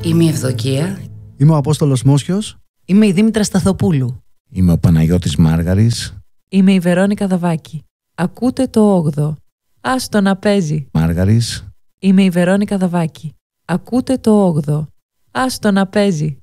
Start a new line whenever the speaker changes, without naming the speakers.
Είμαι η Ευδοκία.
Είμαι ο Απόστολος Μόσιος.
Είμαι η Δήμητρα Σταθοπούλου.
Είμαι ο Παναγιώτης Μάργαρης.
Είμαι η Βερόνικα Δαβάκη. Ακούτε το 8ο. Άστο να παίζει.
Μάργαρης.
Είμαι η Βερόνικα Δαβάκη. Ακούτε το 8ο. Άστο να παίζει.